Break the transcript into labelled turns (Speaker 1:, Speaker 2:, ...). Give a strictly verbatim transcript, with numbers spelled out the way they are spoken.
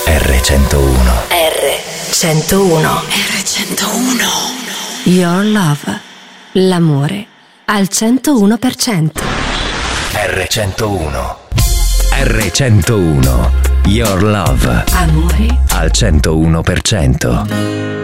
Speaker 1: erre centouno.
Speaker 2: erre centouno.
Speaker 3: erre centouno.
Speaker 2: Your Love. L'amore al centouno per cento.
Speaker 1: erre centouno. erre centouno. Your Love.
Speaker 2: Amore
Speaker 1: Al centouno per cento.